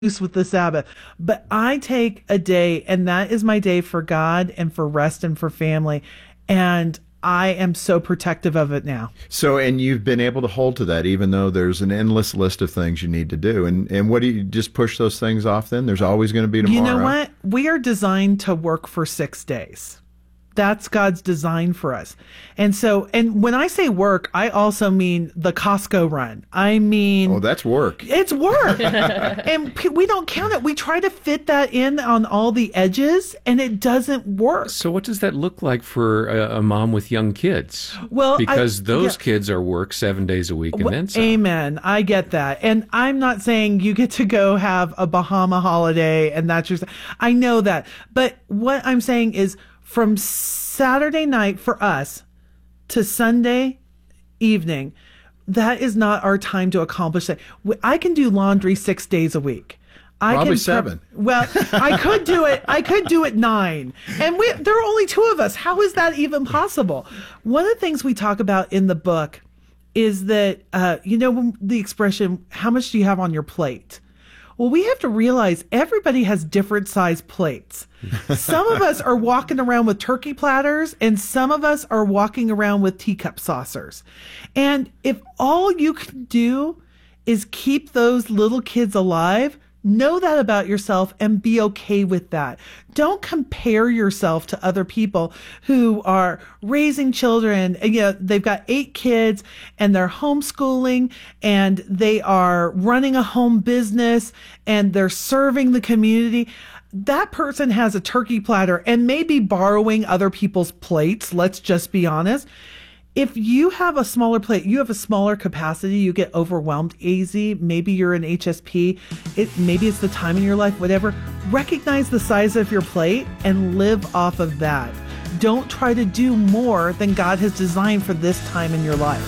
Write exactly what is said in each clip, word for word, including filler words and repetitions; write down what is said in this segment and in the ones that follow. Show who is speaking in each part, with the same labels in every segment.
Speaker 1: with the Sabbath. But I take a day, and that is my day for God and for rest and for family. And I am so protective of it now.
Speaker 2: So, and you've been able to hold to that, even though there's an endless list of things you need to do. And and what do you just push those things off then? There's always going to be tomorrow.
Speaker 1: You know what? We are designed to work for six days. That's God's design for us. And so, and when I say work, I also mean the Costco run. I mean...
Speaker 2: Oh, that's work.
Speaker 1: It's work. And p- we don't count it. We try to fit that in on all the edges, and it doesn't work.
Speaker 3: So what does that look like for a, a mom with young kids?
Speaker 1: Well,
Speaker 3: Because
Speaker 1: I,
Speaker 3: those
Speaker 1: yeah.
Speaker 3: kids are work seven days a week and
Speaker 1: Well,
Speaker 3: then some.
Speaker 1: Amen. I get that. And I'm not saying you get to go have a Bahama holiday and that's your... I know that. But what I'm saying is, from Saturday night for us to Sunday evening, that is not our time to accomplish that. I can do laundry six days a week. I
Speaker 2: Probably
Speaker 1: can
Speaker 2: seven.
Speaker 1: Well, I could do it. I could do it nine. And we, there are only two of us. How is that even possible? One of the things we talk about in the book is that, uh, you know, the expression, how much do you have on your plate? Well, we have to realize everybody has different size plates. Some of us are walking around with turkey platters, and some of us are walking around with teacup saucers. And if all you can do is keep those little kids alive, know that about yourself and be okay with that. Don't compare yourself to other people who are raising children. And, you know, they've got eight kids and they're homeschooling and they are running a home business and they're serving the community. That person has a turkey platter and maybe borrowing other people's plates. Let's just be honest. If you have a smaller plate, you have a smaller capacity, you get overwhelmed easy, maybe you're an H S P, it, maybe it's the time in your life, whatever, recognize the size of your plate and live off of that. Don't try to do more than God has designed for this time in your life.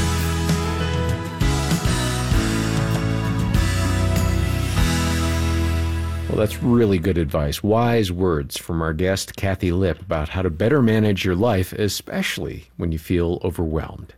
Speaker 3: Well, that's really good advice. Wise words from our guest, Kathy Lipp, about how to better manage your life, especially when you feel overwhelmed.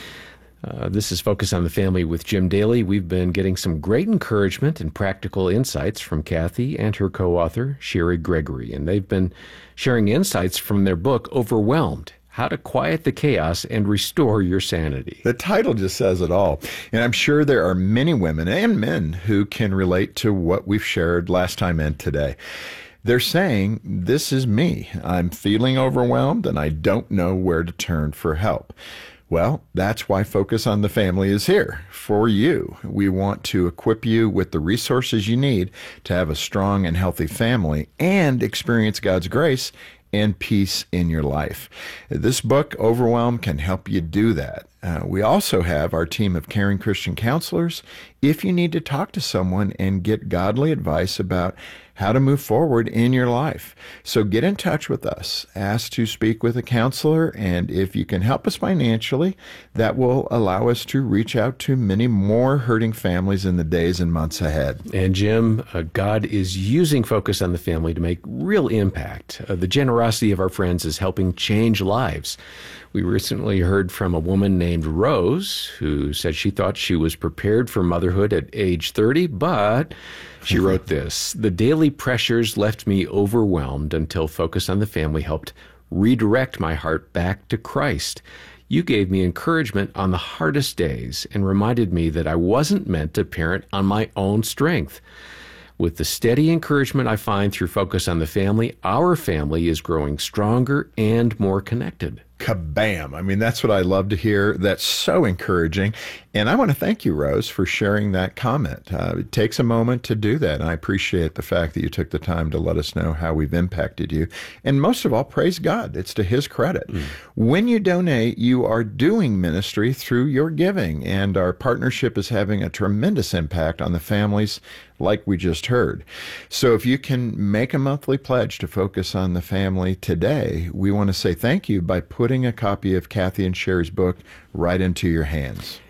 Speaker 3: Uh, this is Focus on the Family with Jim Daly. We've been getting some great encouragement and practical insights from Kathy and her co-author, Sherry Gregory. And they've been sharing insights from their book, Overwhelmed: How to Quiet the Chaos and Restore Your Sanity.
Speaker 2: The title just says it all. And I'm sure there are many women and men who can relate to what we've shared last time and today. They're saying, this is me. I'm feeling overwhelmed and I don't know where to turn for help. Well, that's why Focus on the Family is here for you. We want to equip you with the resources you need to have a strong and healthy family and experience God's grace and peace in your life. This book, Overwhelmed, can help you do that. Uh, we also have our team of caring Christian counselors if you need to talk to someone and get godly advice about how to move forward in your life. So get in touch with us. Ask to speak with a counselor, and if you can help us financially, that will allow us to reach out to many more hurting families in the days and months ahead.
Speaker 3: And Jim, uh, God is using Focus on the Family to make real impact. Uh, the generosity of our friends is helping change lives. We recently heard from a woman named Rose who said she thought she was prepared for motherhood at age thirty, but she wrote this: the daily pressures left me overwhelmed until Focus on the Family helped redirect my heart back to Christ. You gave me encouragement on the hardest days and reminded me that I wasn't meant to parent on my own strength. With the steady encouragement I find through Focus on the Family, our family is growing stronger and more connected.
Speaker 2: Kabam. I mean, that's what I love to hear. That's so encouraging. And I want to thank you, Rose, for sharing that comment. Uh, it takes a moment to do that. And I appreciate the fact that you took the time to let us know how we've impacted you. And most of all, praise God. It's to His credit. Mm. When you donate, you are doing ministry through your giving. And our partnership is having a tremendous impact on the families like we just heard. So if you can make a monthly pledge to Focus on the Family today, we want to say thank you by putting a copy of Kathy and Sherry's book right into your hands.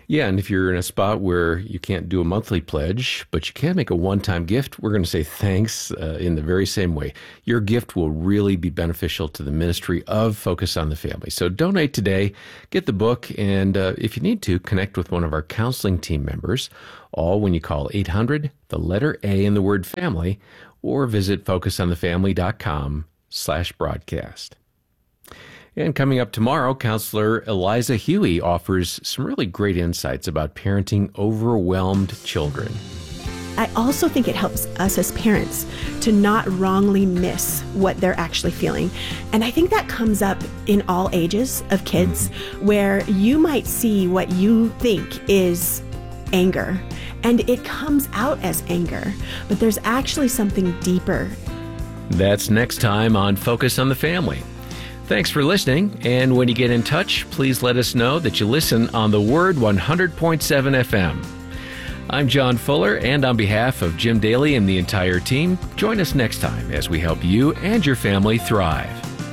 Speaker 3: Yeah, and if you're in a spot where you can't do a monthly pledge, but you can make a one-time gift, we're going to say thanks uh, in the very same way. Your gift will really be beneficial to the ministry of Focus on the Family. So donate today, get the book, and uh, if you need to, connect with one of our counseling team members, all when you call eight hundred, the letter A in the word family, or visit focusonthefamily.com slash broadcast. And coming up tomorrow, Counselor Eliza Huey offers some really great insights about parenting overwhelmed children.
Speaker 4: I also think it helps us as parents to not wrongly miss what they're actually feeling. And I think that comes up in all ages of kids, where you might see what you think is anger, and it comes out as anger, but there's actually something deeper.
Speaker 3: That's next time on Focus on the Family. Thanks for listening, and when you get in touch, please let us know that you listen on The Word one hundred point seven F M. I'm John Fuller, and on behalf of Jim Daly and the entire team, join us next time as we help you and your family thrive.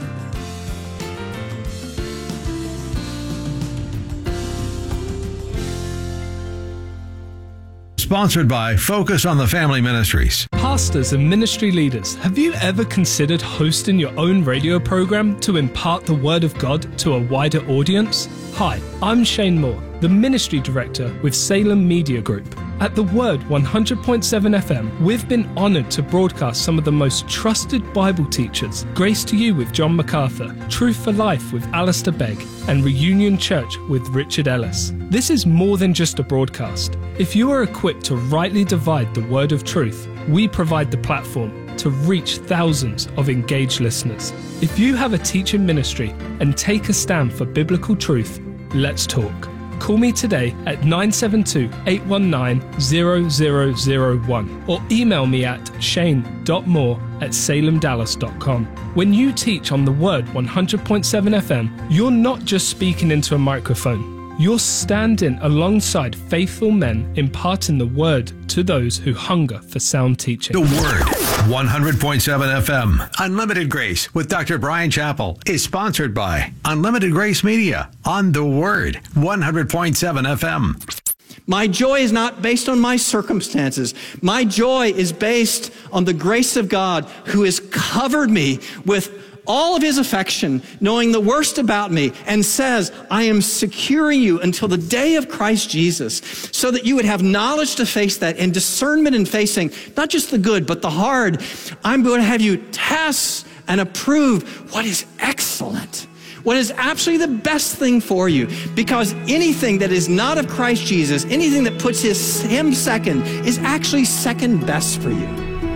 Speaker 5: Sponsored by Focus on the Family Ministries.
Speaker 6: Pastors and ministry leaders, have you ever considered hosting your own radio program to impart the Word of God to a wider audience? Hi, I'm Shane Moore, the Ministry Director with Salem Media Group. At The Word one hundred point seven F M, we've been honored to broadcast some of the most trusted Bible teachers, Grace to You with John MacArthur, Truth for Life with Alistair Begg, and Reunion Church with Richard Ellis. This is more than just a broadcast. If you are equipped to rightly divide the word of truth, we provide the platform to reach thousands of engaged listeners. If you have a teaching ministry and take a stand for biblical truth, let's talk. Call me today at nine seven two, eight one nine, zero zero zero one or email me at shane dot moore at salem dallas dot com. When you teach on The Word one hundred point seven F M, you're not just speaking into a microphone. You're standing alongside faithful men imparting the Word to those who hunger for sound teaching.
Speaker 5: The Word, one hundred point seven F M. Unlimited Grace with Doctor Brian Chappell is sponsored by Unlimited Grace Media on The Word, one hundred point seven F M.
Speaker 7: My joy is not based on my circumstances. My joy is based on the grace of God, who has covered me with all of his affection, knowing the worst about me, and says, I am securing you until the day of Christ Jesus, so that you would have knowledge to face that and discernment in facing not just the good, but the hard. I'm going to have you test and approve what is excellent, what is absolutely the best thing for you, because anything that is not of Christ Jesus, anything that puts his, him second, is actually second best for you.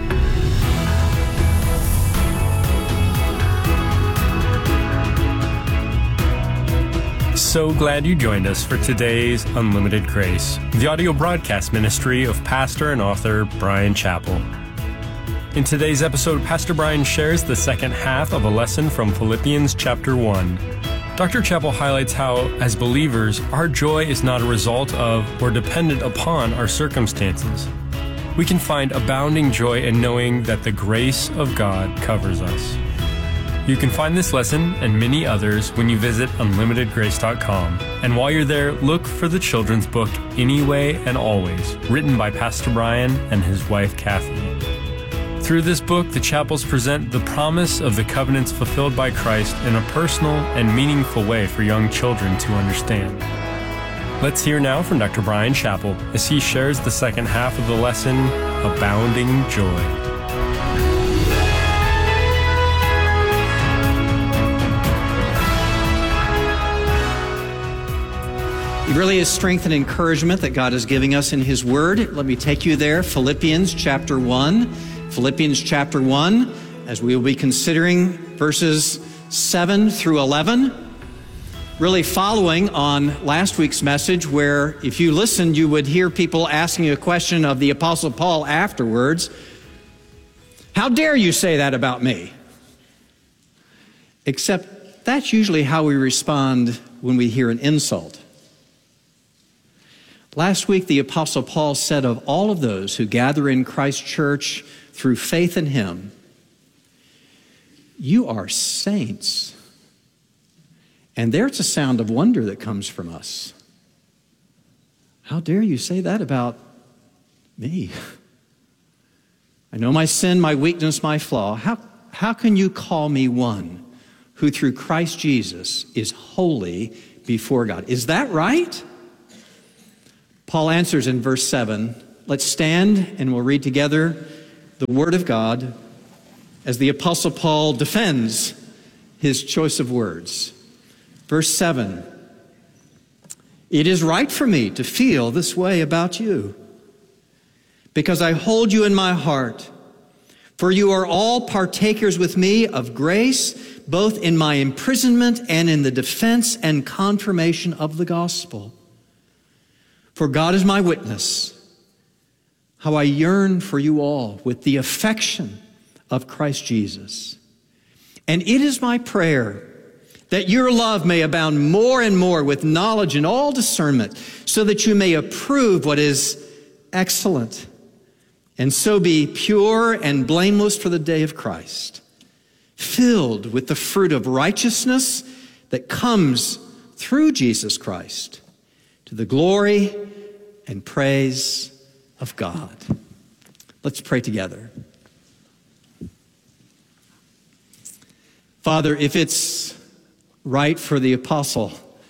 Speaker 8: So glad you joined us for today's Unlimited Grace, the audio broadcast ministry of pastor and author Brian Chappell. In today's episode, Pastor Brian shares the second half of a lesson from Philippians chapter one. Doctor Chappell highlights how, as believers, our joy is not a result of or dependent upon our circumstances. We can find abounding joy in knowing that the grace of God covers us. You can find this lesson and many others when you visit unlimited grace dot com. And while you're there, look for the children's book, Anyway and Always, written by Pastor Brian and his wife, Kathy. Through this book, the Chappells present the promise of the covenants fulfilled by Christ in a personal and meaningful way for young children to understand. Let's hear now from Doctor Brian Chappell as he shares the second half of the lesson, Abounding Joy.
Speaker 7: It really is strength and encouragement that God is giving us in his word. Let me take you there. Philippians chapter one. Philippians chapter one, as we will be considering verses seven through eleven. Really following on last week's message, where if you listened, you would hear people asking a question of the Apostle Paul afterwards. How dare you say that about me? Except that's usually how we respond when we hear an insult. Last week, the Apostle Paul said of all of those who gather in Christ's church through faith in him, you are saints. And there's a sound of wonder that comes from us. How dare you say that about me? I know my sin, my weakness, my flaw. How, how can you call me one who through Christ Jesus is holy before God? Is that right? Paul answers in verse seven. Let's stand and we'll read together the Word of God as the Apostle Paul defends his choice of words. Verse seven. It is right for me to feel this way about you, because I hold you in my heart. For you are all partakers with me of grace, both in my imprisonment and in the defense and confirmation of the gospel. For God is my witness, how I yearn for you all with the affection of Christ Jesus. And it is my prayer that your love may abound more and more with knowledge and all discernment, so that you may approve what is excellent, and so be pure and blameless for the day of Christ, filled with the fruit of righteousness that comes through Jesus Christ, to the glory and praise of God. Let's pray together. Father, if it's right for the apostle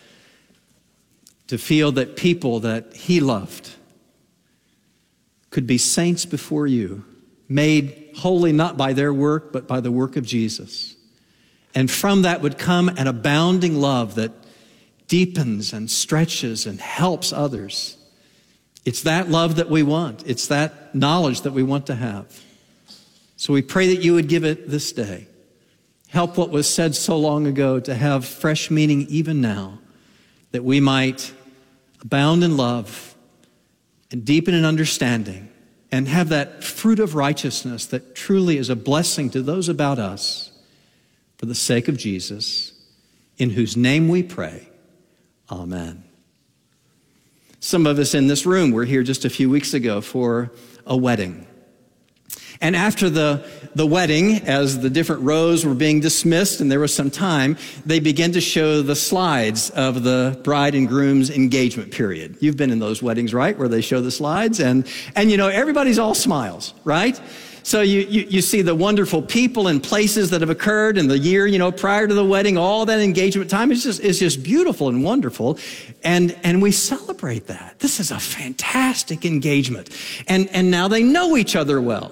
Speaker 7: to feel that people that he loved could be saints before you, made holy not by their work, but by the work of Jesus. And from that would come an abounding love that deepens and stretches and helps others. It's that love that we want. It's that knowledge that we want to have. So we pray that you would give it this day. Help what was said so long ago to have fresh meaning even now, that we might abound in love and deepen in understanding and have that fruit of righteousness that truly is a blessing to those about us, for the sake of Jesus, in whose name we pray. Amen. Some of us in this room were here just a few weeks ago for a wedding. And after the, the wedding, as the different rows were being dismissed and there was some time, they began to show the slides of the bride and groom's engagement period. You've been in those weddings, right, where they show the slides? And, and you know, everybody's all smiles, right? So you, you, you see the wonderful people and places that have occurred in the year, you know, prior to the wedding, all that engagement time is just, is just beautiful and wonderful. And, and we celebrate that. This is a fantastic engagement. And, and now they know each other well.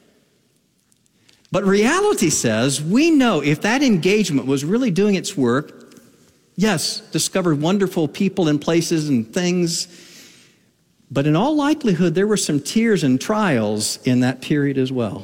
Speaker 7: But reality says we know if that engagement was really doing its work, yes, discovered wonderful people and places and things, but in all likelihood, there were some tears and trials in that period as well.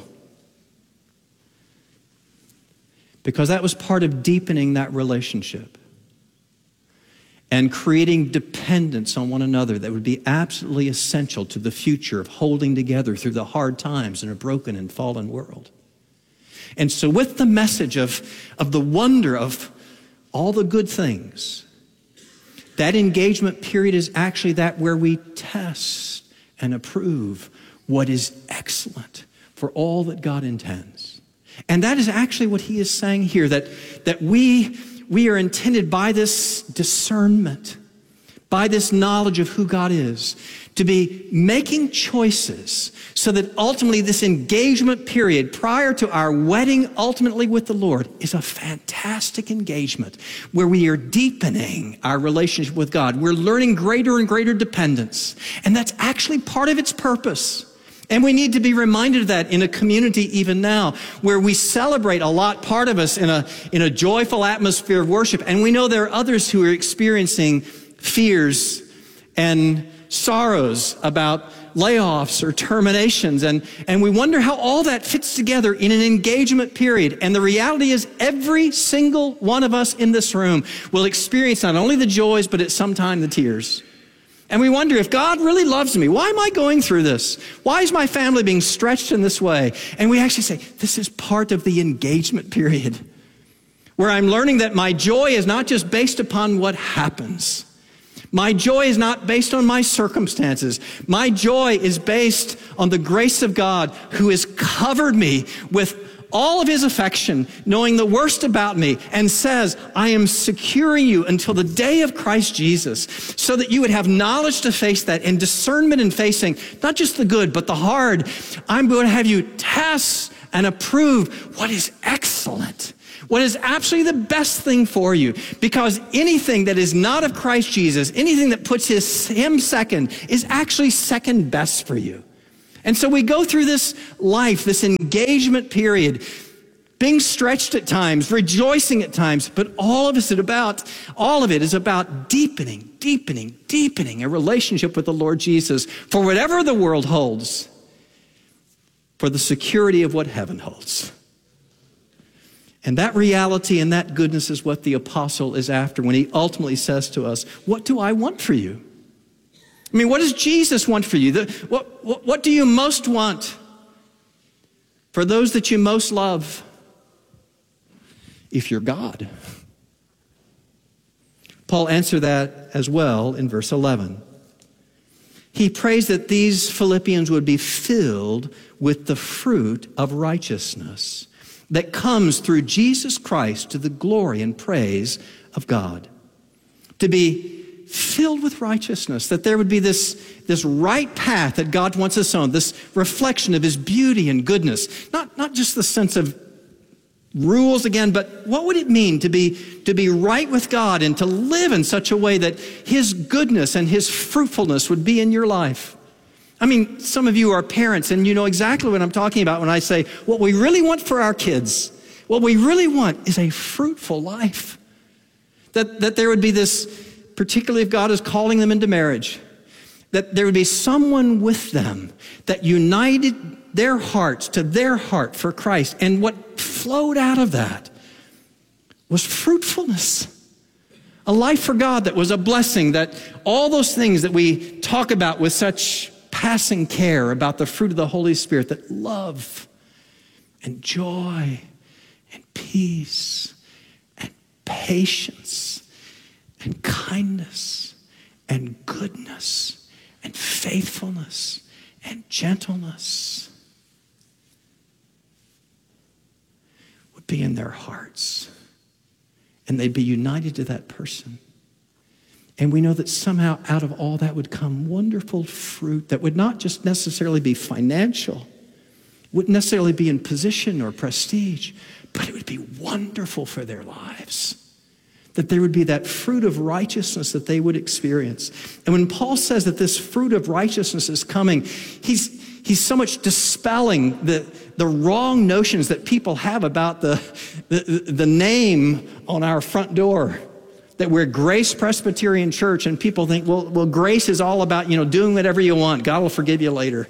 Speaker 7: Because that was part of deepening that relationship and creating dependence on one another that would be absolutely essential to the future of holding together through the hard times in a broken and fallen world. And so with the message of, of the wonder of all the good things, that engagement period is actually that where we test and approve what is excellent for all that God intends. And that is actually what he is saying here, that, that we, we are intended by this discernment, by this knowledge of who God is, to be making choices so that ultimately this engagement period prior to our wedding ultimately with the Lord is a fantastic engagement where we are deepening our relationship with God. We're learning greater and greater dependence. And that's actually part of its purpose. And we need to be reminded of that in a community even now where we celebrate a lot, part of us in a, in a joyful atmosphere of worship. And we know there are others who are experiencing fears and sorrows about layoffs or terminations. And, and we wonder how all that fits together in an engagement period. And the reality is every single one of us in this room will experience not only the joys, but at some time the tears. And we wonder if God really loves me. Why am I going through this? Why is my family being stretched in this way? And we actually say, this is part of the engagement period where I'm learning that my joy is not just based upon what happens. My joy is not based on my circumstances. My joy is based on the grace of God who has covered me with all of his affection, knowing the worst about me, and says, I am securing you until the day of Christ Jesus, so that you would have knowledge to face that and discernment in facing not just the good, but the hard. I'm going to have you test and approve what is excellent, what is absolutely the best thing for you, because anything that is not of Christ Jesus, anything that puts his, him second, is actually second best for you. And so we go through this life, this engagement period, being stretched at times, rejoicing at times, but all of it is about, all of it is about deepening, deepening, deepening a relationship with the Lord Jesus for whatever the world holds, for the security of what heaven holds. And that reality and that goodness is what the apostle is after when he ultimately says to us, what do I want for you? I mean, what does Jesus want for you? The, what, what, what do you most want for those that you most love? If you're God. Paul answered that as well in verse eleven. He prays that these Philippians would be filled with the fruit of righteousness that comes through Jesus Christ to the glory and praise of God. To be filled with righteousness, that there would be this, this right path that God wants us on, this reflection of his beauty and goodness. Not, not just the sense of rules again, but what would it mean to be, to be right with God and to live in such a way that his goodness and his fruitfulness would be in your life? I mean, some of you are parents and you know exactly what I'm talking about when I say what we really want for our kids, what we really want is a fruitful life. That, that there would be this, particularly if God is calling them into marriage, that there would be someone with them that united their hearts to their heart for Christ. And what flowed out of that was fruitfulness. A life for God that was a blessing, that all those things that we talk about with such passing care about the fruit of the Holy Spirit, that love and joy and peace and patience and kindness and goodness and faithfulness and gentleness would be in their hearts. And they'd be united to that person. And we know that somehow out of all that would come wonderful fruit that would not just necessarily be financial, wouldn't necessarily be in position or prestige, but it would be wonderful for their lives. That there would be that fruit of righteousness that they would experience. And when Paul says that this fruit of righteousness is coming, he's, he's so much dispelling the, the wrong notions that people have about the, the, the name on our front door. That we're Grace Presbyterian Church, and people think, well, well, grace is all about, you know, doing whatever you want. God will forgive you later.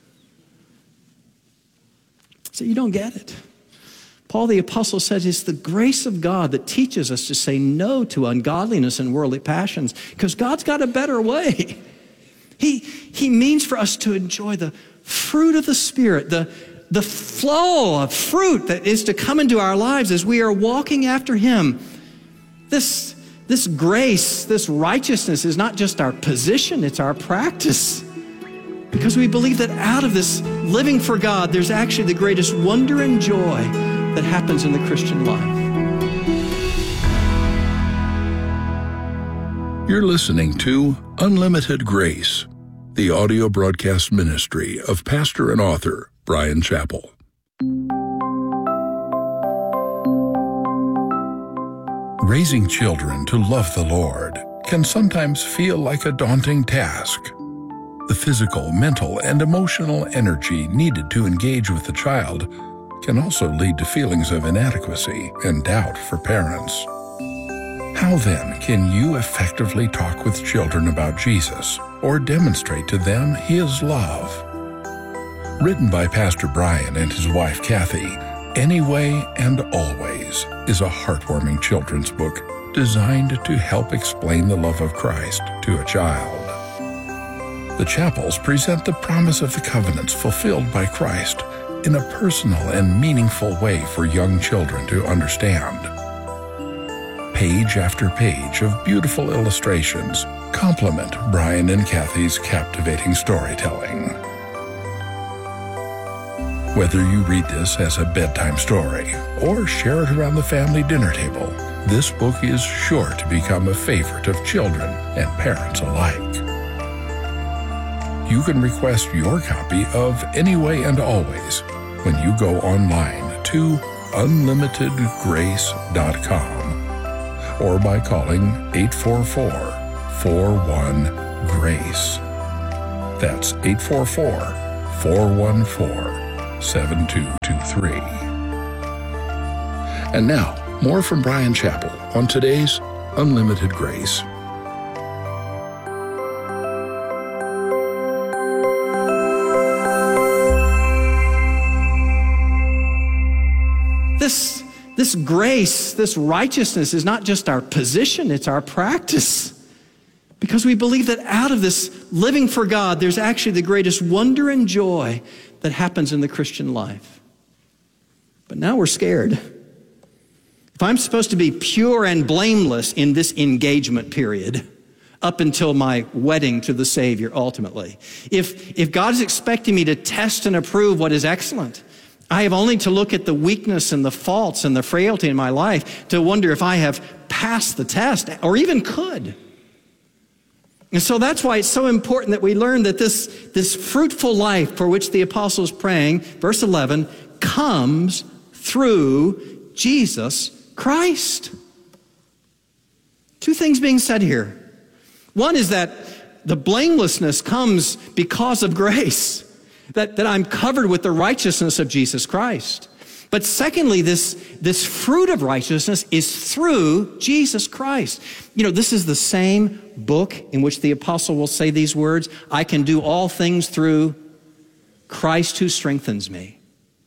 Speaker 7: So you don't get it. Paul the Apostle says it's the grace of God that teaches us to say no to ungodliness and worldly passions, because God's got a better way. He, he means for us to enjoy the fruit of the Spirit, the, the flow of fruit that is to come into our lives as we are walking after him. This, this grace, this righteousness is not just our position, it's our practice. Because we believe that out of this living for God, there's actually the greatest wonder and joy that happens in the Christian life.
Speaker 9: You're listening to Unlimited Grace, the audio broadcast ministry of pastor and author Bryan Chapell. Raising children to love the Lord can sometimes feel like a daunting task. The physical, mental, and emotional energy needed to engage with the child can also lead to feelings of inadequacy and doubt for parents. How then can you effectively talk with children about Jesus or demonstrate to them his love? Written by Pastor Bryan and his wife Kathy, Anyway and Always is a heartwarming children's book designed to help explain the love of Christ to a child. The Chapels present the promise of the covenants fulfilled by Christ in a personal and meaningful way for young children to understand. Page after page of beautiful illustrations complement Bryan and Kathy's captivating storytelling. Whether you read this as a bedtime story or share it around the family dinner table, this book is sure to become a favorite of children and parents alike. You can request your copy of Anyway and Always when you go online to unlimited grace dot com or by calling eight four four, four one, GRACE. That's eight four four, four one four, seven two two three. And now, more from Bryan Chapell on today's Unlimited Grace.
Speaker 7: This, this grace, this righteousness is not just our position, it's our practice. Because we believe that out of this living for God, there's actually the greatest wonder and joy that happens in the Christian life. But now we're scared. If I'm supposed to be pure and blameless in this engagement period, up until my wedding to the Savior ultimately, if, if God is expecting me to test and approve what is excellent, I have only to look at the weakness and the faults and the frailty in my life to wonder if I have passed the test or even could. And so that's why it's so important that we learn that this, this fruitful life for which the apostle is praying, verse eleven, comes through Jesus Christ. Two things being said here. One is that the blamelessness comes because of grace, that, that I'm covered with the righteousness of Jesus Christ. But secondly, this, this fruit of righteousness is through Jesus Christ. You know, this is the same book in which the apostle will say these words, I can do all things through Christ who strengthens me.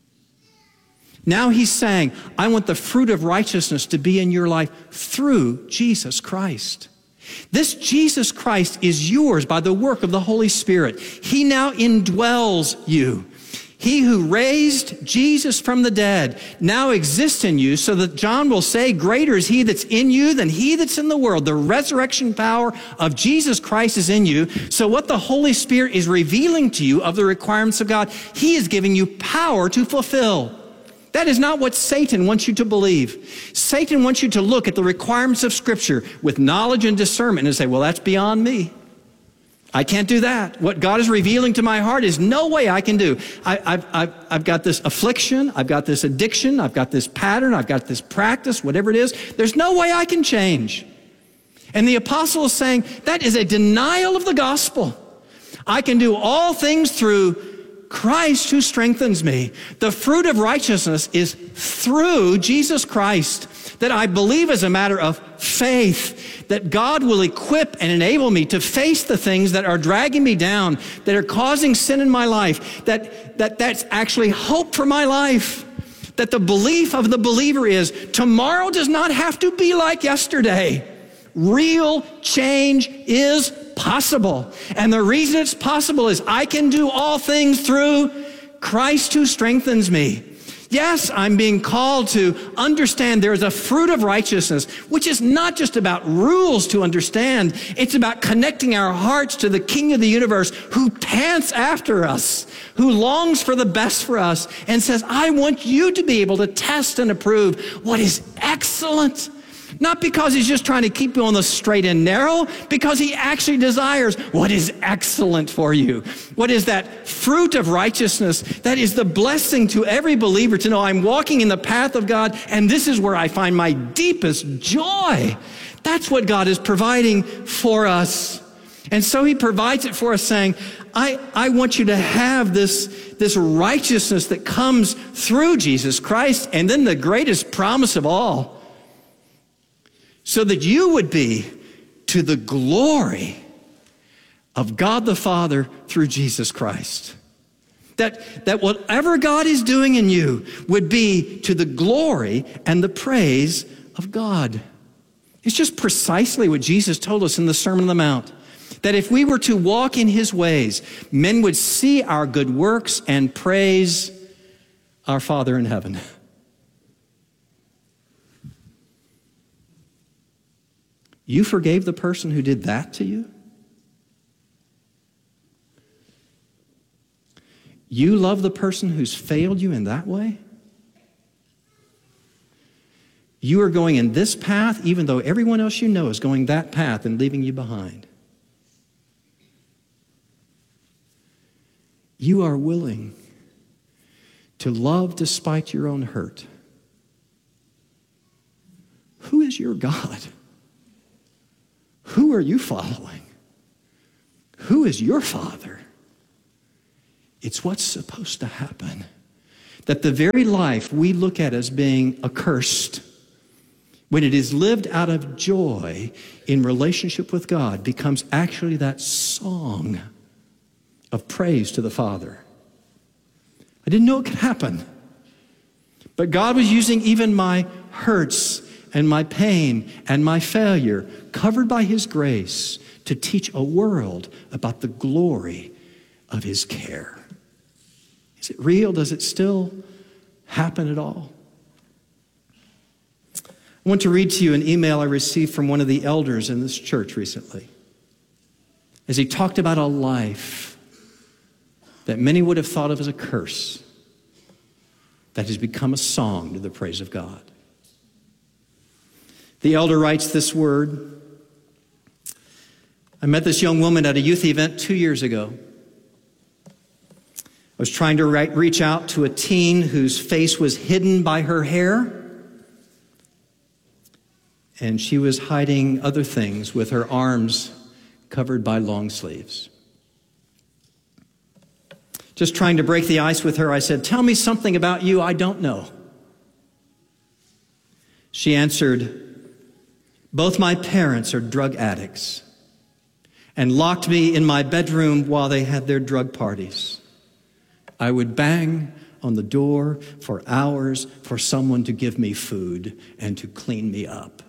Speaker 7: Now he's saying, I want the fruit of righteousness to be in your life through Jesus Christ. This Jesus Christ is yours by the work of the Holy Spirit. He now indwells you. He who raised Jesus from the dead now exists in you, so that John will say, greater is he that's in you than he that's in the world. The resurrection power of Jesus Christ is in you. So what the Holy Spirit is revealing to you of the requirements of God, he is giving you power to fulfill. That is not what Satan wants you to believe. Satan wants you to look at the requirements of Scripture with knowledge and discernment and say, well, that's beyond me. I can't do that. What God is revealing to my heart is no way I can do. I, I've, I've, I've got this affliction. I've got this addiction. I've got this pattern. I've got this practice, whatever it is. There's no way I can change. And the apostle is saying that is a denial of the gospel. I can do all things through Christ who strengthens me. The fruit of righteousness is through Jesus Christ, that I believe as a matter of faith, that God will equip and enable me to face the things that are dragging me down, that are causing sin in my life, that, that that's actually hope for my life. That the belief of the believer is tomorrow does not have to be like yesterday. Real change is possible. And the reason it's possible is I can do all things through Christ who strengthens me. Yes, I'm being called to understand there is a fruit of righteousness, which is not just about rules to understand. It's about connecting our hearts to the King of the universe who pants after us, who longs for the best for us and says, I want you to be able to test and approve what is excellent. Not because he's just trying to keep you on the straight and narrow, because he actually desires what is excellent for you. What is that fruit of righteousness that is the blessing to every believer to know I'm walking in the path of God, and this is where I find my deepest joy. That's what God is providing for us. And so he provides it for us saying, I, I want you to have this, this righteousness that comes through Jesus Christ, and then the greatest promise of all, so that you would be to the glory of God the Father through Jesus Christ. That, that whatever God is doing in you would be to the glory and the praise of God. It's just precisely what Jesus told us in the Sermon on the Mount. That if we were to walk in his ways, men would see our good works and praise our Father in heaven. You forgave the person who did that to you? You love the person who's failed you in that way? You are going in this path even though everyone else you know is going that path and leaving you behind. You are willing to love despite your own hurt. Who is your God? Who are you following? Who is your Father? It's what's supposed to happen. That the very life we look at as being accursed, when it is lived out of joy in relationship with God, becomes actually that song of praise to the Father. I didn't know it could happen. But God was using even my hurts and my pain and my failure, covered by His grace, to teach a world about the glory of His care. Is it real? Does it still happen at all? I want to read to you an email I received from one of the elders in this church recently, as he talked about a life that many would have thought of as a curse that has become a song to the praise of God. The elder writes this word: I met this young woman at a youth event two years ago. I was trying to write, reach out to a teen whose face was hidden by her hair, and she was hiding other things with her arms covered by long sleeves. Just trying to break the ice with her, I said, "Tell me something about you I don't know." She answered, "Both my parents are drug addicts and locked me in my bedroom while they had their drug parties. I would bang on the door for hours for someone to give me food and to clean me up."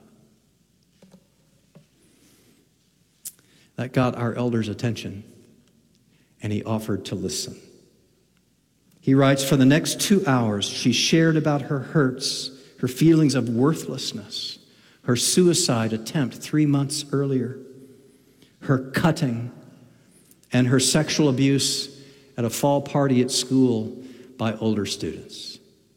Speaker 7: That got our elder's attention, and he offered to listen. He writes, for the next two hours, she shared about her hurts, her feelings of worthlessness, her suicide attempt three months earlier, her cutting, and her sexual abuse at a fall party at school by older students.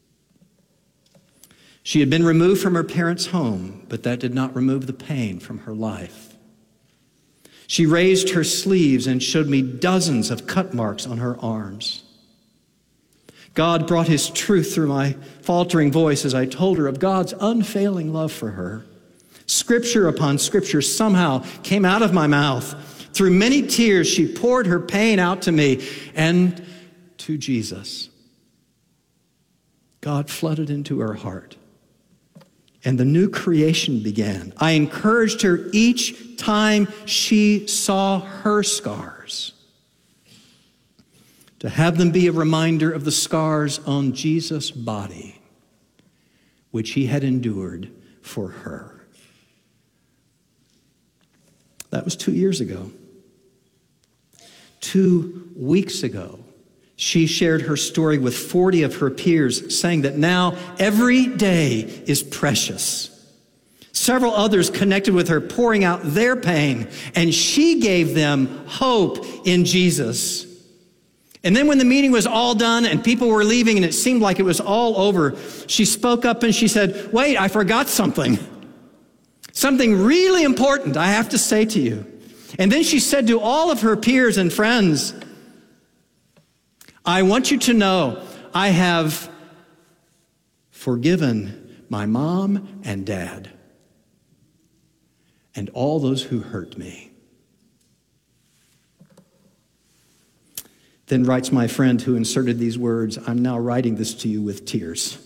Speaker 7: She had been removed from her parents' home, but that did not remove the pain from her life. She raised her sleeves and showed me dozens of cut marks on her arms. God brought His truth through my faltering voice as I told her of God's unfailing love for her. Scripture upon scripture somehow came out of my mouth. Through many tears, she poured her pain out to me and to Jesus. God flooded into her heart, and the new creation began. I encouraged her each time she saw her scars to have them be a reminder of the scars on Jesus' body, which He had endured for her. That was two years ago. Two weeks ago, she shared her story with forty of her peers, saying that now every day is precious. Several others connected with her, pouring out their pain, and she gave them hope in Jesus. And then when the meeting was all done and people were leaving and it seemed like it was all over, she spoke up and she said, "Wait, I forgot something. Something really important I have to say to you." And then she said to all of her peers and friends, "I want you to know I have forgiven my mom and dad and all those who hurt me." Then writes my friend who inserted these words, "I'm now writing this to you with tears."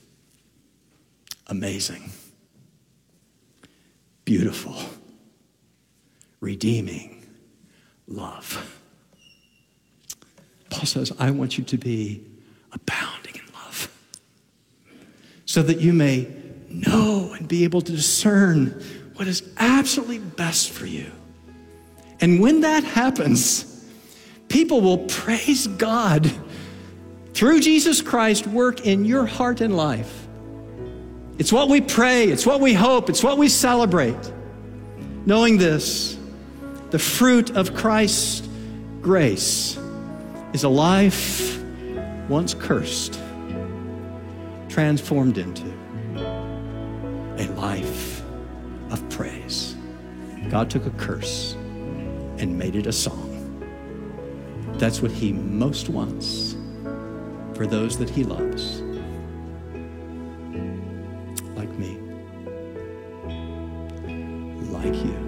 Speaker 7: Amazing. Beautiful. Redeeming love. Paul says, I want you to be abounding in love so that you may know and be able to discern what is absolutely best for you. And when that happens, people will praise God through Jesus Christ work in your heart and life. It's what we pray, it's what we hope, it's what we celebrate. Knowing this, the fruit of Christ's grace is a life once cursed, transformed into a life of praise. God took a curse and made it a song. That's what he most wants for those that he loves, like me, like you.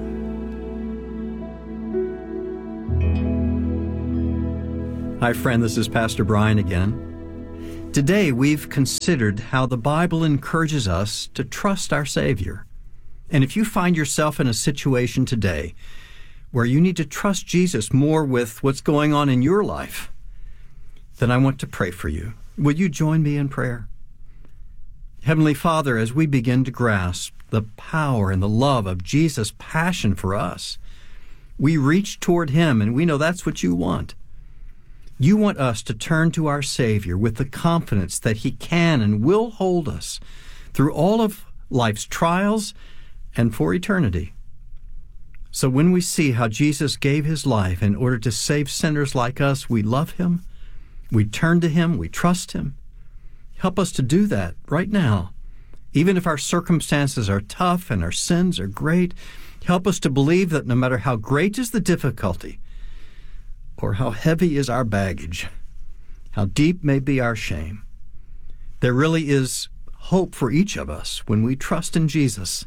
Speaker 7: Hi, friend, this is Pastor Brian again. Today, we've considered how the Bible encourages us to trust our Savior. And if you find yourself in a situation today where you need to trust Jesus more with what's going on in your life, then I want to pray for you. Will you join me in prayer? Heavenly Father, as we begin to grasp the power and the love of Jesus' passion for us, we reach toward him, and we know that's what you want. You want us to turn to our Savior with the confidence that he can and will hold us through all of life's trials and for eternity. So when we see how Jesus gave his life in order to save sinners like us, we love him, we turn to him, we trust him. Help us to do that right now. Even if our circumstances are tough and our sins are great, help us to believe that no matter how great is the difficulty, or how heavy is our baggage, how deep may be our shame, there really is hope for each of us when we trust in Jesus.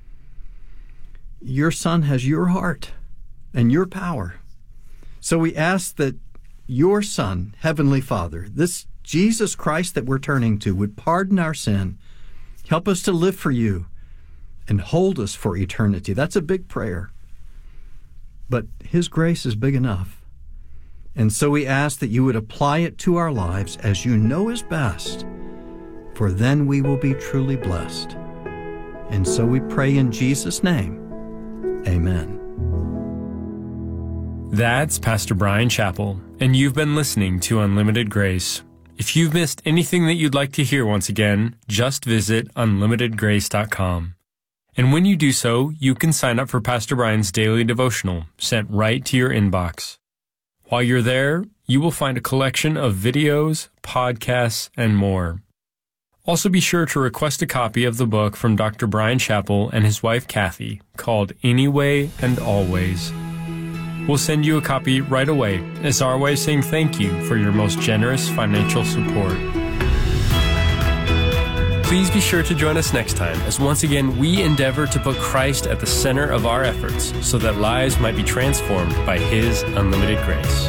Speaker 7: Your Son has your heart and your power. So we ask that your Son, Heavenly Father, this Jesus Christ that we're turning to, would pardon our sin, help us to live for you, and hold us for eternity. That's a big prayer. But his grace is big enough. And so we ask that you would apply it to our lives as you know is best, for then we will be truly blessed. And so we pray in Jesus' name. Amen.
Speaker 8: That's Pastor Brian Chappell, and you've been listening to Unlimited Grace. If you've missed anything that you'd like to hear once again, just visit unlimited grace dot com. And when you do so, you can sign up for Pastor Brian's daily devotional, sent right to your inbox. While you're there, you will find a collection of videos, podcasts, and more. Also be sure to request a copy of the book from Doctor Brian Chappell and his wife Kathy, called Anyway and Always. We'll send you a copy right away as our way of saying thank you for your most generous financial support. Please be sure to join us next time as once again we endeavor to put Christ at the center of our efforts so that lives might be transformed by his unlimited grace.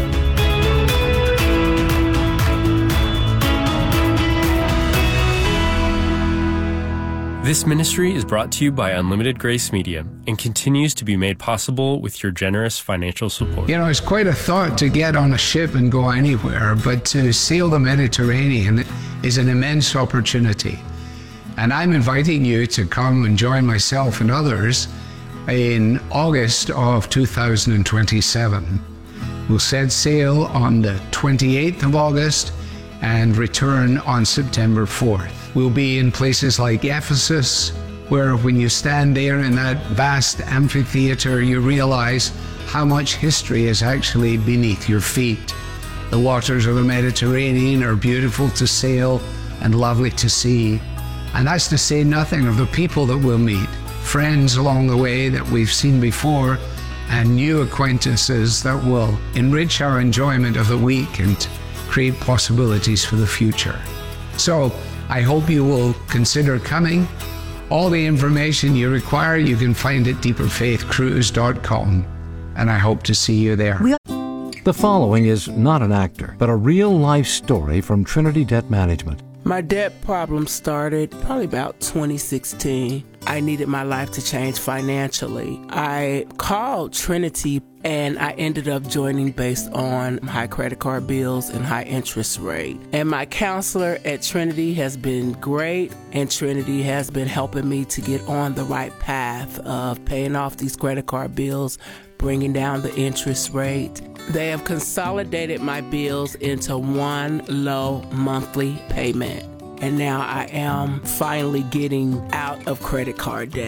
Speaker 8: This ministry is brought to you by Unlimited Grace Media and continues to be made possible with your generous financial support.
Speaker 10: You know, it's quite a thought to get on a ship and go anywhere, but to sail the Mediterranean is an immense opportunity. And I'm inviting you to come and join myself and others in August of two thousand twenty-seven. We'll set sail on the twenty-eighth of August and return on September fourth. We'll be in places like Ephesus, where when you stand there in that vast amphitheater, you realize how much history is actually beneath your feet. The waters of the Mediterranean are beautiful to sail and lovely to see. And that's to say nothing of the people that we'll meet, friends along the way that we've seen before, and new acquaintances that will enrich our enjoyment of the week and create possibilities for the future. So, I hope you will consider coming. All the information you require you can find at deeper faith cruise dot com, and I hope to see you there.
Speaker 11: The following is not an actor, but a real-life story from Trinity Debt Management.
Speaker 12: My debt problem started probably about twenty sixteen. I needed my life to change financially. I called Trinity and I ended up joining based on high credit card bills and high interest rate. And my counselor at Trinity has been great, and Trinity has been helping me to get on the right path of paying off these credit card bills, bringing down the interest rate. They have consolidated my bills into one low monthly payment. And now I am finally getting out of credit card debt.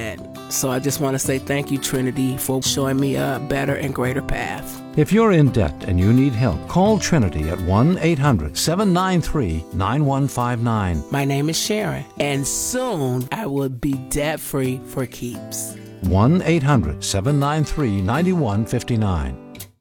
Speaker 12: So I just want to say thank you, Trinity, for showing me a better and greater path.
Speaker 11: If you're in debt and you need help, call Trinity at one eight hundred seven nine three nine one five nine.
Speaker 12: My name is Sharon, and soon I will be debt-free for keeps.
Speaker 11: one eight hundred seven nine three nine one five nine.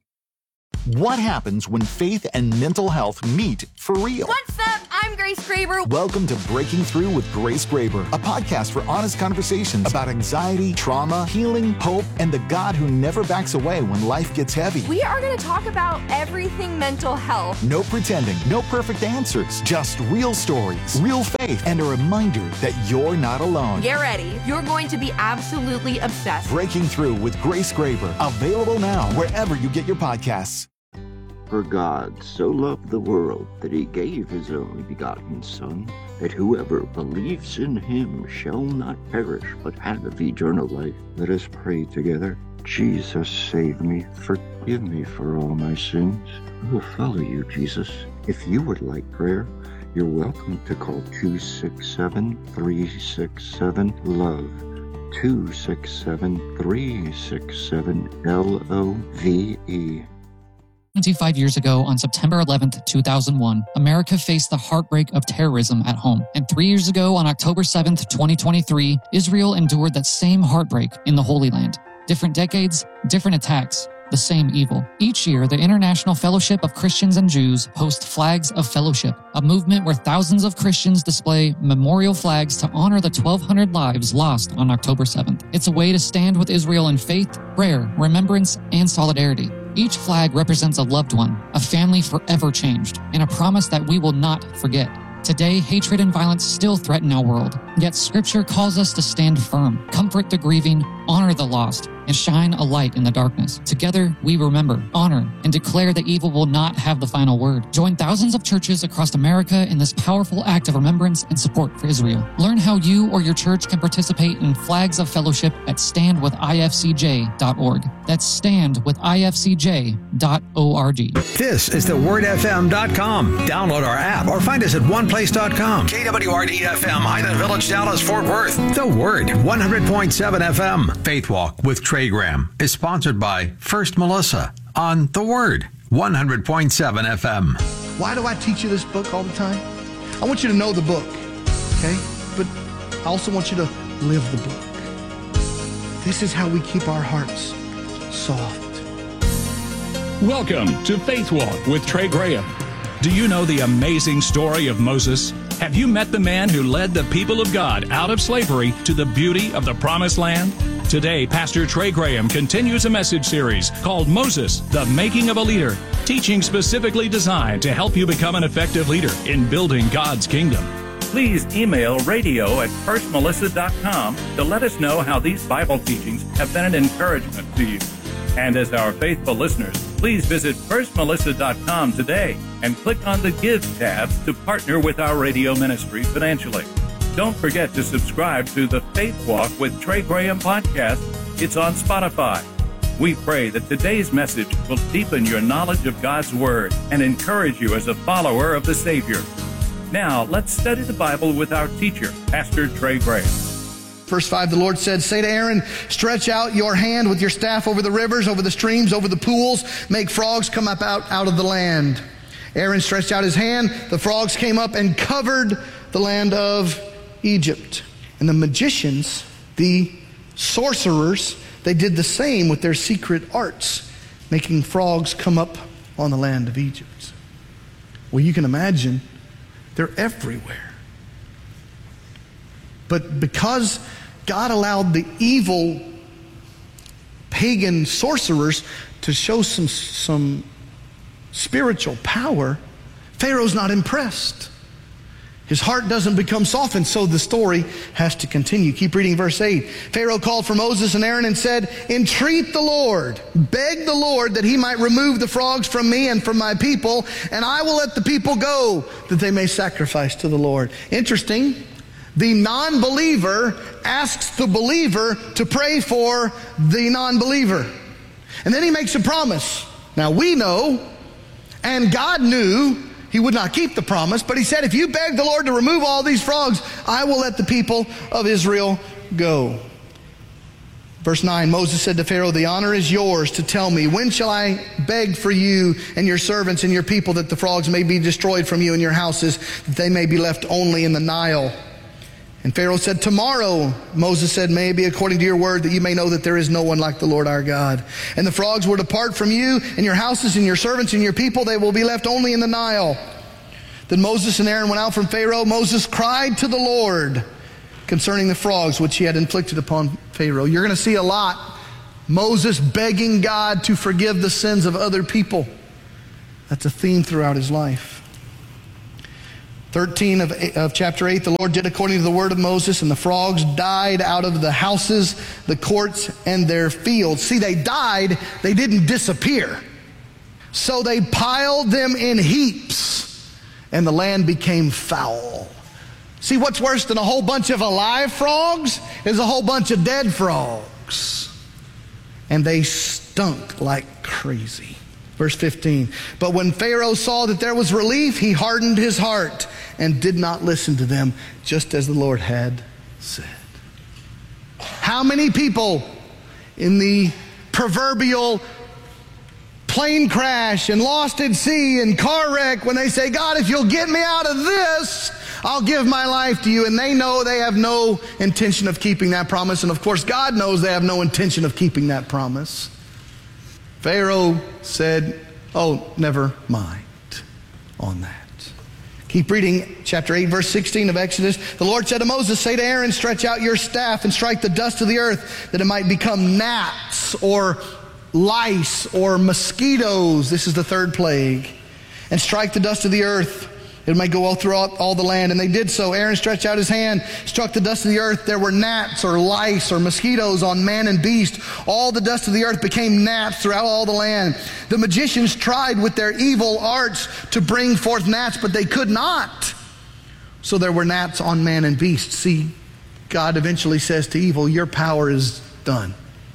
Speaker 13: What happens when faith and mental health meet for real?
Speaker 14: What's up? I'm Grace Graber.
Speaker 13: Welcome to Breaking Through with Grace Graber, a podcast for honest conversations about anxiety, trauma, healing, hope, and the God who never backs away when life gets heavy.
Speaker 14: We are going to talk about everything mental health.
Speaker 13: No pretending, no perfect answers, just real stories, real faith, and a reminder that you're not alone.
Speaker 14: Get ready. You're going to be absolutely obsessed.
Speaker 13: Breaking Through with Grace Graber, available now wherever you get your podcasts.
Speaker 15: For God so loved the world that he gave his only begotten Son, that whoever believes in him shall not perish but have eternal life. Let us pray together. Jesus, save me. Forgive me for all my sins. I will follow you, Jesus. If you would like prayer, you're welcome to call two six seven, three six seven, LOVE. two six seven, three six seven, L O V E.
Speaker 16: twenty-five years ago, on September eleventh, two thousand one, America faced the heartbreak of terrorism at home. And three years ago, on October seventh, twenty twenty-three, Israel endured that same heartbreak in the Holy Land. Different decades, different attacks, the same evil. Each year, the International Fellowship of Christians and Jews hosts Flags of Fellowship, a movement where thousands of Christians display memorial flags to honor the twelve hundred lives lost on October seventh. It's a way to stand with Israel in faith, prayer, remembrance, and solidarity. Each flag represents a loved one, a family forever changed, and a promise that we will not forget. Today, hatred and violence still threaten our world, yet Scripture calls us to stand firm, comfort the grieving, honor the lost, and shine a light in the darkness. Together, we remember, honor, and declare that evil will not have the final word. Join thousands of churches across America in this powerful act of remembrance and support for Israel. Learn how you or your church can participate in Flags of Fellowship at stand with I F C J dot org. That's stand with I F C J dot org.
Speaker 5: This is the word f m dot com. Download our app or find us at one place dot com. K W R D F M, Highland Village, Dallas, Fort Worth. The Word, one hundred point seven F M. Faith Walk with Trey Graham is sponsored by First Melissa on The Word, one hundred point seven F M.
Speaker 17: Why do I teach you this book all the time? I want you to know the book, okay? But I also want you to live the book. This is how we keep our hearts soft.
Speaker 18: Welcome to Faith Walk with Trey Graham. Do you know the amazing story of Moses? Have you met the man who led the people of God out of slavery to the beauty of the Promised Land? Today, Pastor Trey Graham continues a message series called Moses, the Making of a Leader, teaching specifically designed to help you become an effective leader in building God's kingdom.
Speaker 19: Please email radio at first melissa dot com to let us know how these Bible teachings have been an encouragement to you. And as our faithful listeners, please visit first melissa dot com today and click on the Give tab to partner with our radio ministry financially. Don't forget to subscribe to the Faith Walk with Trey Graham podcast. It's on Spotify. We pray that today's message will deepen your knowledge of God's Word and encourage you as a follower of the Savior. Now, let's study the Bible with our teacher, Pastor Trey Graham.
Speaker 17: Verse five, the Lord said, say to Aaron, stretch out your hand with your staff over the rivers, over the streams, over the pools, make frogs come up out, out of the land. Aaron stretched out his hand, the frogs came up and covered the land of Egypt. And the magicians, the sorcerers, they did the same with their secret arts, making frogs come up on the land of Egypt. Well, you can imagine, they're everywhere. But because God allowed the evil pagan sorcerers to show some, some spiritual power, Pharaoh's not impressed. His heart doesn't become softened, so the story has to continue. Keep reading verse eight. Pharaoh called for Moses and Aaron and said, entreat the Lord, beg the Lord that he might remove the frogs from me and from my people, and I will let the people go, that they may sacrifice to the Lord. Interesting. The non-believer asks the believer to pray for the non-believer. And then he makes a promise. Now we know, and God knew, he would not keep the promise, but he said, if you beg the Lord to remove all these frogs, I will let the people of Israel go. Verse nine, Moses said to Pharaoh, the honor is yours to tell me, when shall I beg for you and your servants and your people that the frogs may be destroyed from you and your houses, that they may be left only in the Nile? And Pharaoh said, tomorrow. Moses said, may it be according to your word, that you may know that there is no one like the Lord our God. And the frogs will depart from you and your houses and your servants and your people. They will be left only in the Nile. Then Moses and Aaron went out from Pharaoh. Moses cried to the Lord concerning the frogs which he had inflicted upon Pharaoh. You're going to see a lot. Moses begging God to forgive the sins of other people. That's a theme throughout his life. thirteen of, of chapter eight, the Lord did according to the word of Moses, and the frogs died out of the houses, the courts, and their fields. See, they died, they didn't disappear. So they piled them in heaps, and the land became foul. See, what's worse than a whole bunch of alive frogs is a whole bunch of dead frogs. And they stunk like crazy. Verse fifteen, but when Pharaoh saw that there was relief, he hardened his heart and did not listen to them, just as the Lord had said. How many people in the proverbial plane crash and lost at sea and car wreck, when they say, God, if you'll get me out of this, I'll give my life to you, and they know they have no intention of keeping that promise, and of course God knows they have no intention of keeping that promise. Pharaoh said, oh, never mind on that. Keep reading chapter eight, verse sixteen of Exodus. The Lord said to Moses, say to Aaron, stretch out your staff and strike the dust of the earth, that it might become gnats or lice or mosquitoes. This is the third plague. And strike the dust of the earth. It might go all throughout all the land. And they did so. Aaron stretched out his hand, struck the dust of the earth. There were gnats or lice or mosquitoes on man and beast. All the dust of the earth became gnats throughout all the land. The magicians tried with their evil arts to bring forth gnats, but they could not. So there were gnats on man and beast. See, God eventually says to evil, your power is done.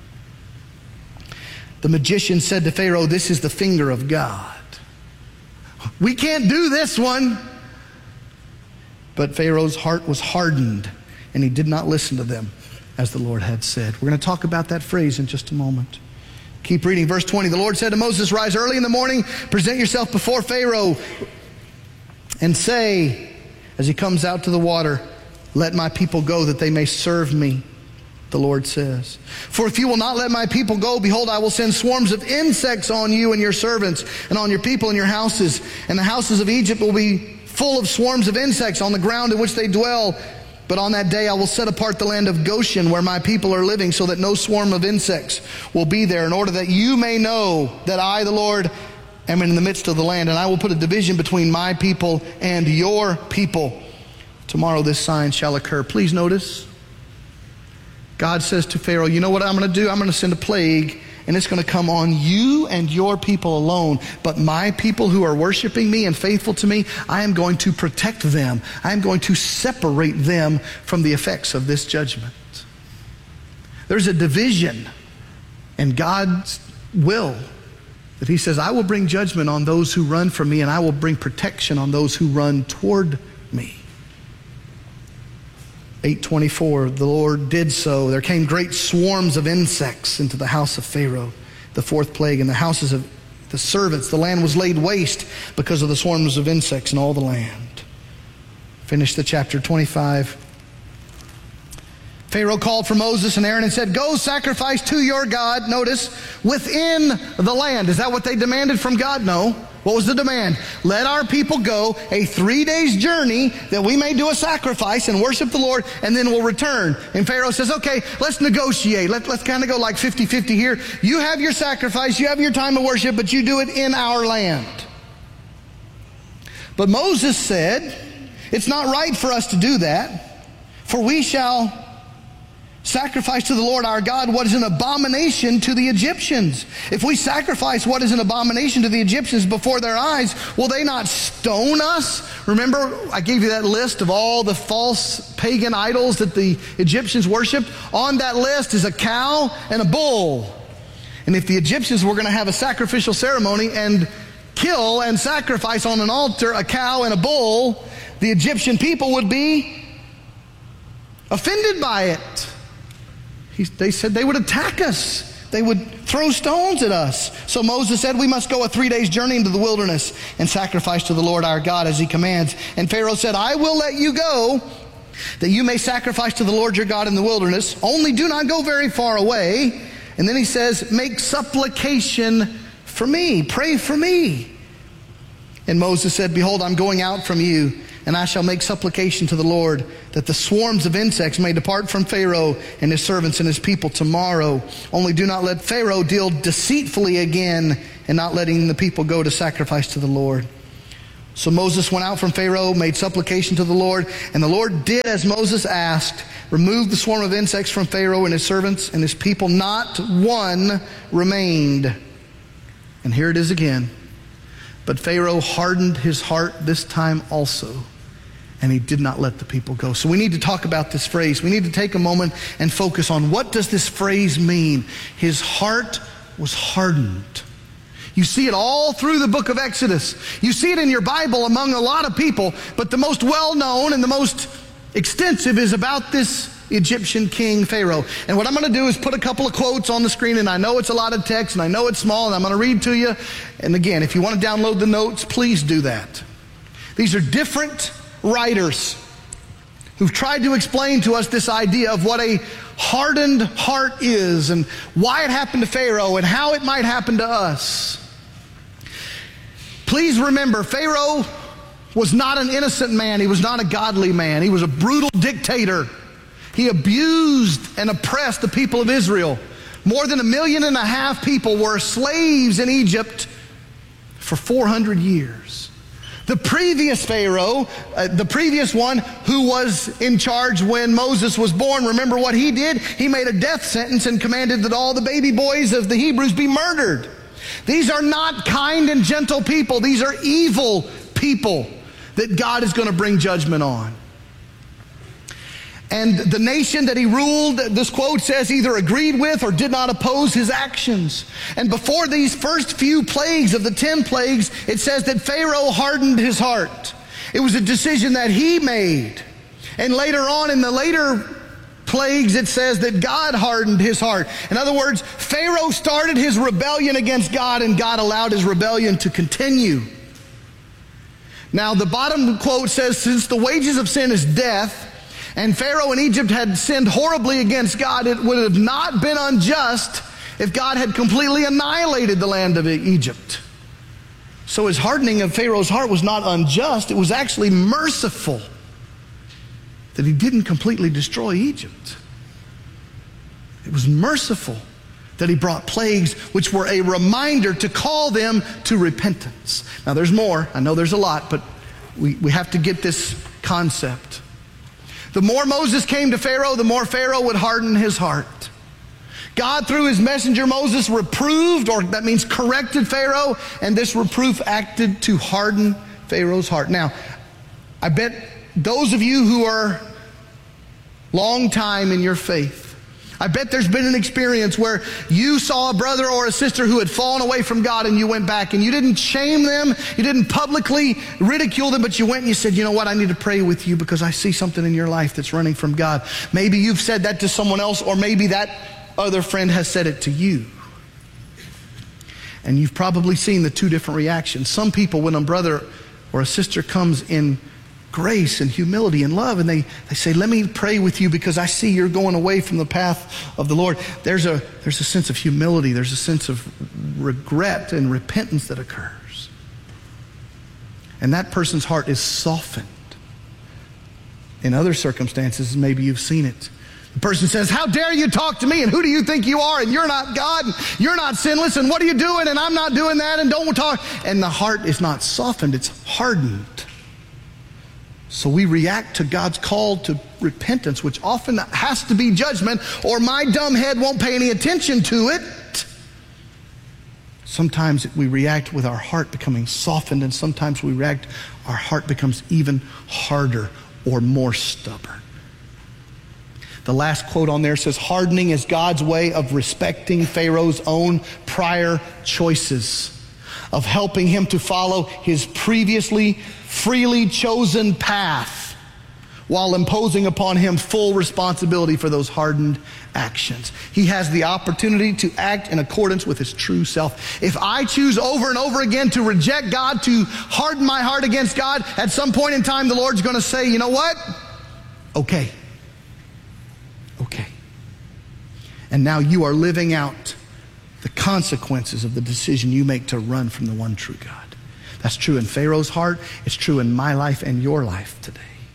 Speaker 17: The magician said to Pharaoh, this is the finger of God. We can't do this one. But Pharaoh's heart was hardened, and he did not listen to them, as the Lord had said. We're going to talk about that phrase in just a moment. Keep reading. Verse twenty. The Lord said to Moses, rise early in the morning, present yourself before Pharaoh, and say, as he comes out to the water, let my people go that they may serve me. The Lord says, for if you will not let my people go, behold, I will send swarms of insects on you and your servants and on your people and your houses. And the houses of Egypt will be full of swarms of insects on the ground in which they dwell. But on that day I will set apart the land of Goshen where my people are living, so that no swarm of insects will be there, in order that you may know that I, the Lord, am in the midst of the land. And I will put a division between my people and your people. Tomorrow this sign shall occur. Please notice, God says to Pharaoh, you know what I'm going to do? I'm going to send a plague, and it's going to come on you and your people alone. But my people who are worshiping me and faithful to me, I am going to protect them. I am going to separate them from the effects of this judgment. There's a division in God's will that he says, I will bring judgment on those who run from me, and I will bring protection on those who run toward me. eight twenty-four, the Lord did so. There came great swarms of insects into the house of Pharaoh, the fourth plague, and the houses of the servants. The land was laid waste because of the swarms of insects in all the land. Finish the chapter twenty-five. Pharaoh called for Moses and Aaron and said, go sacrifice to your God, notice, within the land. Is that what they demanded from God? No. What was the demand? Let our people go a three days journey that we may do a sacrifice and worship the Lord, and then we'll return. And Pharaoh says, okay, let's negotiate. Let, let's kind of go like fifty fifty here. You have your sacrifice, you have your time of worship, but you do it in our land. But Moses said, it's not right for us to do that, for we shall sacrifice to the Lord our God what is an abomination to the Egyptians. If we sacrifice what is an abomination to the Egyptians before their eyes, will they not stone us? Remember, I gave you that list of all the false pagan idols that the Egyptians worshipped. On that list is a cow and a bull. And if the Egyptians were going to have a sacrificial ceremony and kill and sacrifice on an altar a cow and a bull, the Egyptian people would be offended by it. he, they said they would attack us. They would throw stones at us. So Moses said, we must go a three days journey into the wilderness and sacrifice to the Lord our God as he commands. And Pharaoh said, I will let you go, that you may sacrifice to the Lord your God in the wilderness. Only do not go very far away. And then he says, make supplication for me. Pray for me. And Moses said, behold, I'm going out from you, and I shall make supplication to the Lord that the swarms of insects may depart from Pharaoh and his servants and his people tomorrow. Only do not let Pharaoh deal deceitfully again and not letting the people go to sacrifice to the Lord. So Moses went out from Pharaoh, made supplication to the Lord, and the Lord did as Moses asked, removed the swarm of insects from Pharaoh and his servants and his people. Not one remained. And here it is again. But Pharaoh hardened his heart this time also, and he did not let the people go. So we need to talk about this phrase. We need to take a moment and focus on what does this phrase mean? His heart was hardened. You see it all through the book of Exodus. You see it in your Bible among a lot of people, but the most well-known and the most extensive is about this Egyptian king Pharaoh. And what I'm going to do is put a couple of quotes on the screen, and I know it's a lot of text, and I know it's small, and I'm going to read to you. And again, if you want to download the notes, please do that. These are different writers who've tried to explain to us this idea of what a hardened heart is and why it happened to Pharaoh and how it might happen to us. Please remember, Pharaoh was not an innocent man. He was not a godly man. He was a brutal dictator. He abused and oppressed the people of Israel. More than a million and a half people were slaves in Egypt for four hundred years. The previous Pharaoh, uh, the previous one who was in charge when Moses was born, remember what he did? He made a death sentence and commanded that all the baby boys of the Hebrews be murdered. These are not kind and gentle people. These are evil people that God is going to bring judgment on. And the nation that he ruled, this quote says, either agreed with or did not oppose his actions. And before these first few plagues of the ten plagues, it says that Pharaoh hardened his heart. It was a decision that he made. And later on in the later plagues, it says that God hardened his heart. In other words, Pharaoh started his rebellion against God, and God allowed his rebellion to continue. Now, the bottom quote says, since the wages of sin is death, and Pharaoh in Egypt had sinned horribly against God, it would have not been unjust if God had completely annihilated the land of Egypt. So his hardening of Pharaoh's heart was not unjust. It was actually merciful that he didn't completely destroy Egypt. It was merciful that he brought plagues which were a reminder to call them to repentance. Now there's more. I know there's a lot, but we, we have to get this concept. The more Moses came to Pharaoh, the more Pharaoh would harden his heart. God, through his messenger Moses, reproved, or that means corrected Pharaoh, and this reproof acted to harden Pharaoh's heart. Now, I bet those of you who are long time in your faith, I bet there's been an experience where you saw a brother or a sister who had fallen away from God, and you went back and you didn't shame them, you didn't publicly ridicule them, but you went and you said, you know what, I need to pray with you because I see something in your life that's running from God. Maybe you've said that to someone else, or maybe that other friend has said it to you. And you've probably seen the two different reactions. Some people, when a brother or a sister comes in grace and humility and love, and they, they say, let me pray with you because I see you're going away from the path of the Lord. There's a, there's a sense of humility. There's a sense of regret and repentance that occurs. And that person's heart is softened. In other circumstances, maybe you've seen it. The person says, how dare you talk to me, and who do you think you are, and you're not God, and you're not sinless, and what are you doing, and I'm not doing that, and don't talk. And the heart is not softened, it's hardened. So we react to God's call to repentance, which often has to be judgment, or my dumb head won't pay any attention to it. Sometimes we react with our heart becoming softened, and sometimes we react, our heart becomes even harder or more stubborn. The last quote on there says, hardening is God's way of respecting Pharaoh's own prior choices, of helping him to follow his previously freely chosen path while imposing upon him full responsibility for those hardened actions. He has the opportunity to act in accordance with his true self. If I choose over and over again to reject God, to harden my heart against God, at some point in time the Lord's going to say, you know what? Okay. Okay. And now you are living out the consequences of the decision you make to run from the one true God. That's true in Pharaoh's heart. It's true in my life and your life today.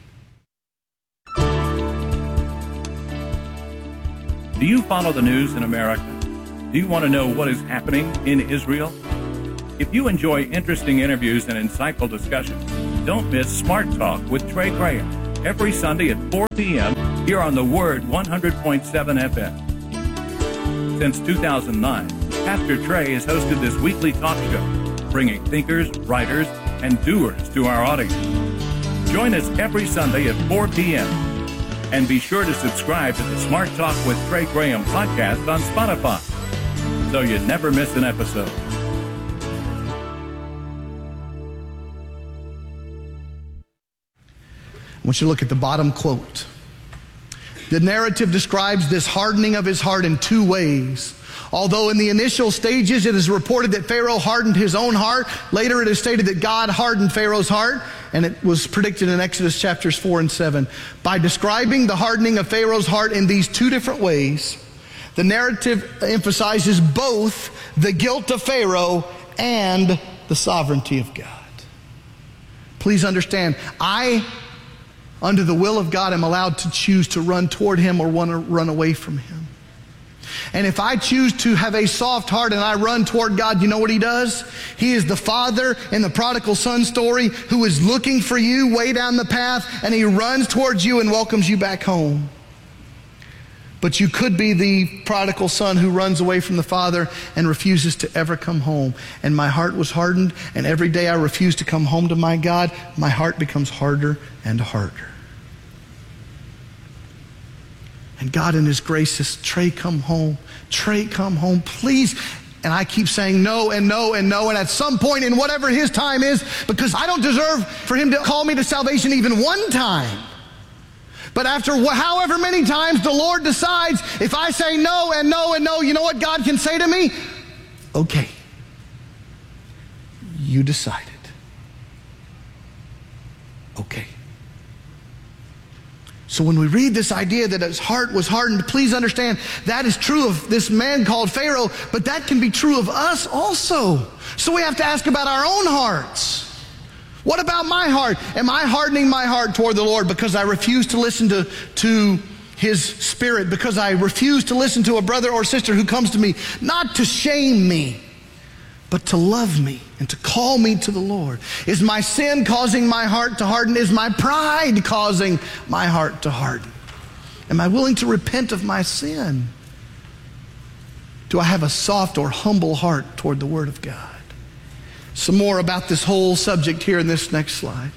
Speaker 19: Do you follow the news in America? Do you want to know what is happening in Israel? If you enjoy interesting interviews and insightful discussions, don't miss Smart Talk with Trey Graham every Sunday at four p.m. here on The Word one hundred point seven F M. Since two thousand nine, Pastor Trey has hosted this weekly talk show, bringing thinkers, writers, and doers to our audience. Join us every Sunday at four p.m. And be sure to subscribe to the Smart Talk with Trey Graham podcast on Spotify, so you never miss an episode.
Speaker 17: I want you to look at the bottom quote. The narrative describes this hardening of his heart in two ways. Although in the initial stages it is reported that Pharaoh hardened his own heart, later it is stated that God hardened Pharaoh's heart, and it was predicted in Exodus chapters four and seven. By describing the hardening of Pharaoh's heart in these two different ways, the narrative emphasizes both the guilt of Pharaoh and the sovereignty of God. Please understand, I, under the will of God, am allowed to choose to run toward him or want to run away from him. And if I choose to have a soft heart and I run toward God, you know what he does? He is the father in the prodigal son story who is looking for you way down the path, and he runs towards you and welcomes you back home. But you could be the prodigal son who runs away from the father and refuses to ever come home. And my heart was hardened, and every day I refuse to come home to my God, my heart becomes harder and harder. And God in his grace says, Trey, come home. Trey, come home, please. And I keep saying no and no and no. And at some point in whatever his time is, because I don't deserve for him to call me to salvation even one time. But after however many times the Lord decides, if I say no and no and no, you know what God can say to me? Okay. You decided. Okay. So when we read this idea that his heart was hardened, please understand that is true of this man called Pharaoh, but that can be true of us also. So we have to ask about our own hearts. What about my heart? Am I hardening my heart toward the Lord because I refuse to listen to, to his spirit, because I refuse to listen to a brother or sister who comes to me, not to shame me, but to love me and to call me to the Lord? Is my sin causing my heart to harden? Is my pride causing my heart to harden? Am I willing to repent of my sin? Do I have a soft or humble heart toward the Word of God? Some more about this whole subject here in this next slide.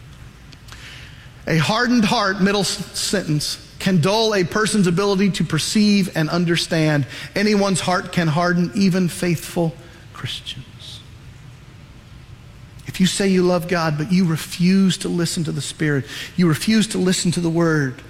Speaker 17: A hardened heart, middle sentence, can dull a person's ability to perceive and understand. Anyone's heart can harden, even faithful Christians. If you say you love God, but you refuse to listen to the Spirit, you refuse to listen to the Word,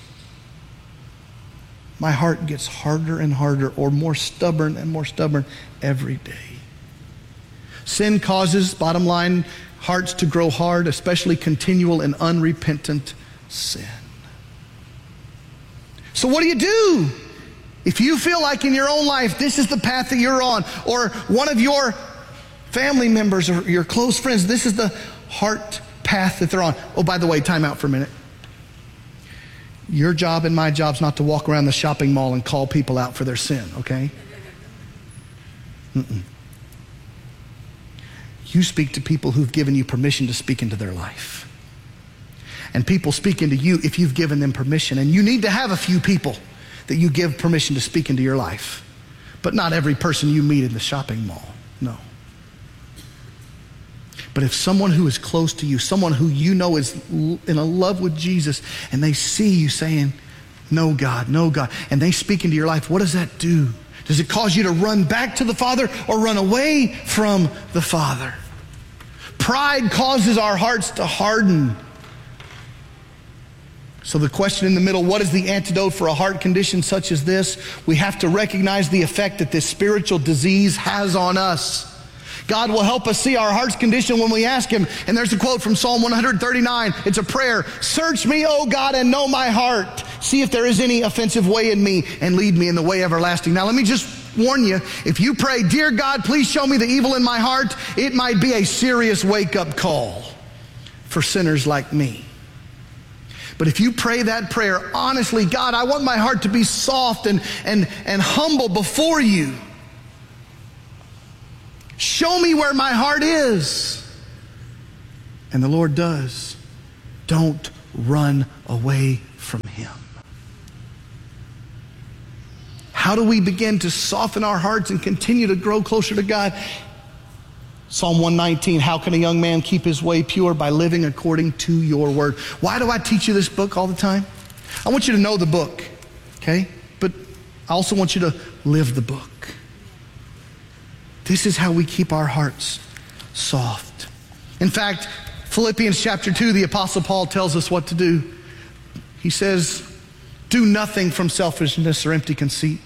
Speaker 17: my heart gets harder and harder, or more stubborn and more stubborn every day. Sin causes, bottom line, hearts to grow hard, especially continual and unrepentant sin. So what do you do? If you feel like in your own life this is the path that you're on, or one of your family members or your close friends, this is the heart path that they're on. Oh, by the way, time out for a minute. Your job and my job is not to walk around the shopping mall and call people out for their sin, okay? Mm-mm. You speak to people who've given you permission to speak into their life. And people speak into you if you've given them permission. And you need to have a few people that you give permission to speak into your life. But not every person you meet in the shopping mall. No. But if someone who is close to you, someone who you know is in a love with Jesus, and they see you saying, no God, no God, and they speak into your life, what does that do? Does it cause you to run back to the Father or run away from the Father? Pride causes our hearts to harden. So the question in the middle, what is the antidote for a heart condition such as this? We have to recognize the effect that this spiritual disease has on us. God will help us see our heart's condition when we ask Him. And there's a quote from Psalm one thirty-nine. It's a prayer. Search me, O God, and know my heart. See if there is any offensive way in me and lead me in the way everlasting. Now let me just warn you, if you pray, dear God, please show me the evil in my heart, it might be a serious wake-up call for sinners like me. But if you pray that prayer honestly, God, I want my heart to be soft and, and, and humble before you. Show me where my heart is. And the Lord does. Don't run away from Him. How do we begin to soften our hearts and continue to grow closer to God? Psalm one nineteen, how can a young man keep his way pure? By living according to your word. Why do I teach you this book all the time? I want you to know the book, okay? But I also want you to live the book. This is how we keep our hearts soft. In fact, Philippians chapter two, the Apostle Paul tells us what to do. He says, do nothing from selfishness or empty conceit.